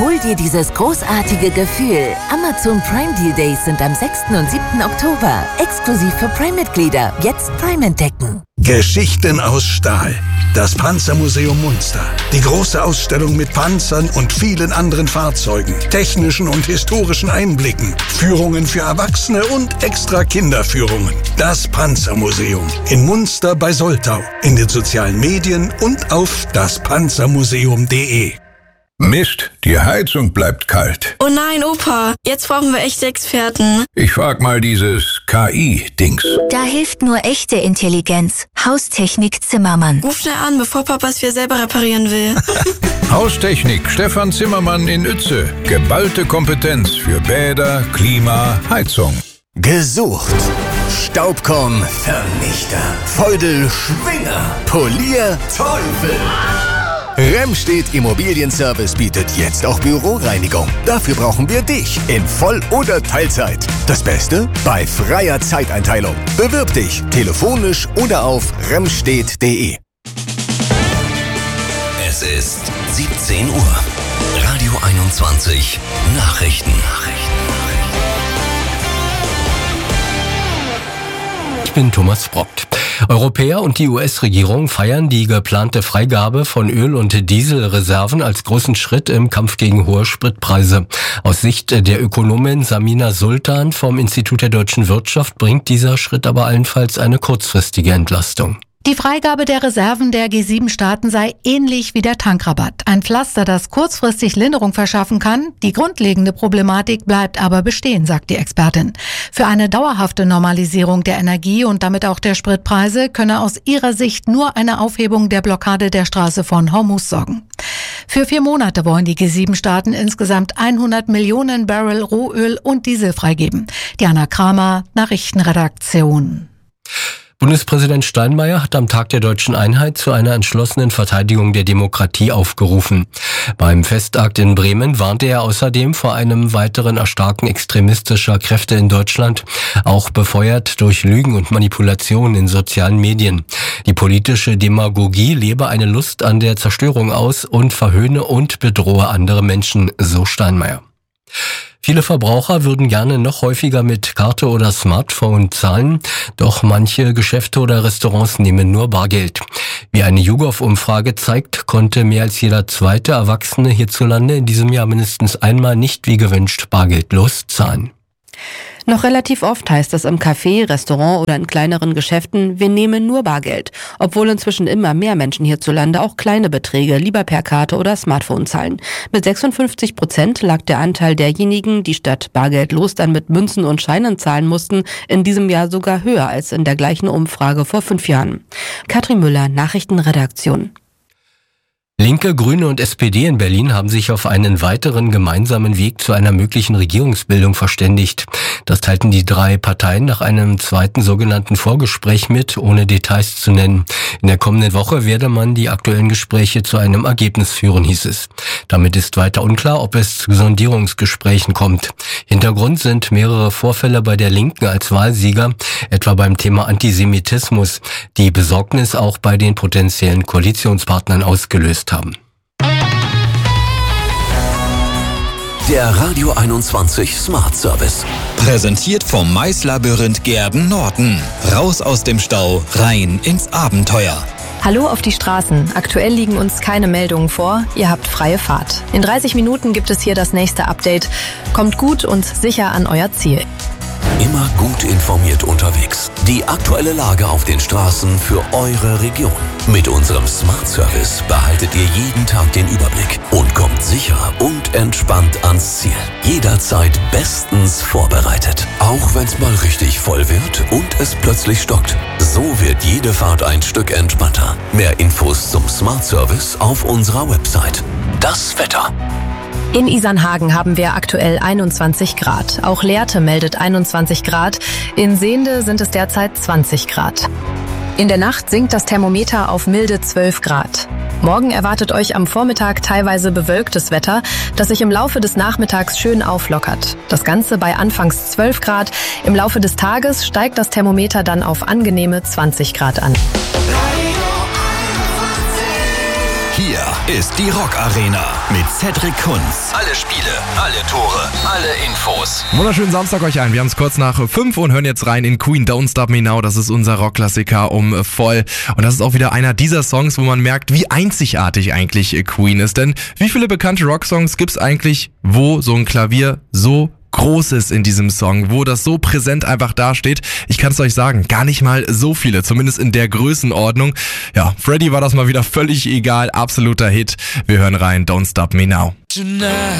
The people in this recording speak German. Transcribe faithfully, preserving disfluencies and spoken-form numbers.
Hol dir dieses großartige Gefühl. Amazon Prime Deal Days sind am sechsten und siebten Oktober. Exklusiv für Prime-Mitglieder. Jetzt Prime entdecken. Geschichten aus Stahl. Das Panzermuseum Munster. Die große Ausstellung mit Panzern und vielen anderen Fahrzeugen, technischen und historischen Einblicken, Führungen für Erwachsene und extra Kinderführungen. Das Panzermuseum in Munster bei Soltau, in den sozialen Medien und auf das panzermuseum punkt de. Mist, die Heizung bleibt kalt. Oh nein, Opa, jetzt brauchen wir echte Experten. Ich frag mal dieses K I-Dings. Da hilft nur echte Intelligenz. Haustechnik Zimmermann. Ruf schnell an, bevor Papa es wieder selber reparieren will. Haustechnik Stefan Zimmermann in Uetze. Geballte Kompetenz für Bäder, Klima, Heizung. Gesucht. Staubkorn-Vernichter. Feudel-Schwinger. Polier Teufel. Remstedt Immobilienservice bietet jetzt auch Büroreinigung. Dafür brauchen wir dich in Voll- oder Teilzeit. Das Beste? Bei freier Zeiteinteilung. Bewirb dich telefonisch oder auf remstedt punkt de. Es ist siebzehn Uhr. Radio einundzwanzig. Nachrichten. Ich bin Thomas Brockt. Europäer und die U S-Regierung feiern die geplante Freigabe von Öl- und Dieselreserven als großen Schritt im Kampf gegen hohe Spritpreise. Aus Sicht der Ökonomin Samina Sultan vom Institut der deutschen Wirtschaft bringt dieser Schritt aber allenfalls eine kurzfristige Entlastung. Die Freigabe der Reserven der G sieben Staaten sei ähnlich wie der Tankrabatt. Ein Pflaster, das kurzfristig Linderung verschaffen kann. Die grundlegende Problematik bleibt aber bestehen, sagt die Expertin. Für eine dauerhafte Normalisierung der Energie und damit auch der Spritpreise könne aus ihrer Sicht nur eine Aufhebung der Blockade der Straße von Hormuz sorgen. Für vier Monate wollen die G sieben Staaten insgesamt hundert Millionen Barrel Rohöl und Diesel freigeben. Diana Kramer, Nachrichtenredaktion. Bundespräsident Steinmeier hat am Tag der Deutschen Einheit zu einer entschlossenen Verteidigung der Demokratie aufgerufen. Beim Festakt in Bremen warnte er außerdem vor einem weiteren Erstarken extremistischer Kräfte in Deutschland, auch befeuert durch Lügen und Manipulationen in sozialen Medien. Die politische Demagogie lebe eine Lust an der Zerstörung aus und verhöhne und bedrohe andere Menschen, so Steinmeier. Viele Verbraucher würden gerne noch häufiger mit Karte oder Smartphone zahlen, doch manche Geschäfte oder Restaurants nehmen nur Bargeld. Wie eine YouGov-Umfrage zeigt, konnte mehr als jeder zweite Erwachsene hierzulande in diesem Jahr mindestens einmal nicht wie gewünscht bargeldlos zahlen. Noch relativ oft heißt es im Café, Restaurant oder in kleineren Geschäften, wir nehmen nur Bargeld. Obwohl inzwischen immer mehr Menschen hierzulande auch kleine Beträge lieber per Karte oder Smartphone zahlen. Mit sechsundfünfzig Prozent lag der Anteil derjenigen, die statt bargeldlos dann mit Münzen und Scheinen zahlen mussten, in diesem Jahr sogar höher als in der gleichen Umfrage vor fünf Jahren. Katrin Müller, Nachrichtenredaktion. Linke, Grüne und S P D in Berlin haben sich auf einen weiteren gemeinsamen Weg zu einer möglichen Regierungsbildung verständigt. Das teilten die drei Parteien nach einem zweiten sogenannten Vorgespräch mit, ohne Details zu nennen. In der kommenden Woche werde man die aktuellen Gespräche zu einem Ergebnis führen, hieß es. Damit ist weiter unklar, ob es zu Sondierungsgesprächen kommt. Hintergrund sind mehrere Vorfälle bei der Linken als Wahlsieger, etwa beim Thema Antisemitismus, die Besorgnis auch bei den potenziellen Koalitionspartnern ausgelöst haben. Der Radio einundzwanzig Smart Service. Präsentiert vom Maislabyrinth Gerden Norden. Raus aus dem Stau, rein ins Abenteuer. Hallo auf die Straßen. Aktuell liegen uns keine Meldungen vor. Ihr habt freie Fahrt. In dreißig Minuten gibt es hier das nächste Update. Kommt gut und sicher an euer Ziel. Immer gut informiert unterwegs. Die aktuelle Lage auf den Straßen für eure Region. Mit unserem Smart Service behaltet ihr jeden Tag den Überblick und kommt sicher und entspannt ans Ziel. Jederzeit bestens vorbereitet. Auch wenn es mal richtig voll wird und es plötzlich stockt. So wird jede Fahrt ein Stück entspannter. Mehr Infos zum Smart Service auf unserer Website. Das Wetter. In Isernhagen haben wir aktuell einundzwanzig Grad. Auch Lehrte meldet einundzwanzig Grad. In Sehnde sind es derzeit zwanzig Grad. In der Nacht sinkt das Thermometer auf milde zwölf Grad. Morgen erwartet euch am Vormittag teilweise bewölktes Wetter, das sich im Laufe des Nachmittags schön auflockert. Das Ganze bei anfangs zwölf Grad. Im Laufe des Tages steigt das Thermometer dann auf angenehme zwanzig Grad an. Hier ist die Rock Arena mit Cedric Kunz. Alle Spiele, alle Tore, alle Infos. Wunderschönen Samstag euch ein. Wir haben es kurz nach fünf und hören jetzt rein in Queen Don't Stop Me Now. Das ist unser Rockklassiker um voll. Und das ist auch wieder einer dieser Songs, wo man merkt, wie einzigartig eigentlich Queen ist. Denn wie viele bekannte Rocksongs gibt's eigentlich, wo so ein Klavier so groß ist in diesem Song, wo das so präsent einfach dasteht? Ich kann es euch sagen, gar nicht mal so viele, zumindest in der Größenordnung. Ja, Freddie war das mal wieder völlig egal, absoluter Hit. Wir hören rein, Don't Stop Me Now. Tonight.